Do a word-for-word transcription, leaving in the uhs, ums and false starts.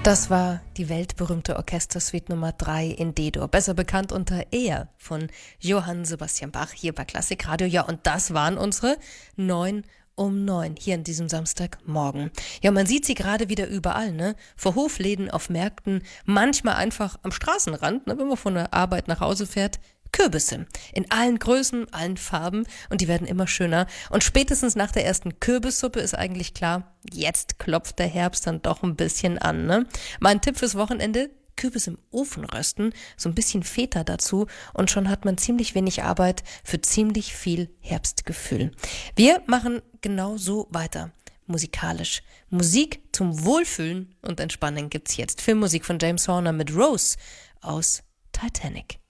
Das war die weltberühmte Orchestersuite Nummer drei in D-Dur, besser bekannt unter Er von Johann Sebastian Bach hier bei Klassikradio. Ja, und das waren unsere neun um neun hier an diesem Samstagmorgen. Ja, man sieht sie gerade wieder überall, ne? Vor Hofläden, auf Märkten, manchmal einfach am Straßenrand, ne? Wenn man von der Arbeit nach Hause fährt. Kürbisse in allen Größen, allen Farben und die werden immer schöner. Und spätestens nach der ersten Kürbissuppe ist eigentlich klar, jetzt klopft der Herbst dann doch ein bisschen an. Ne? Mein Tipp fürs Wochenende: Kürbis im Ofen rösten, so ein bisschen Feta dazu und schon hat man ziemlich wenig Arbeit für ziemlich viel Herbstgefühl. Wir machen genau so weiter. Musikalisch. Musik zum Wohlfühlen und Entspannen gibt's jetzt. Filmmusik von James Horner mit Rose aus Titanic.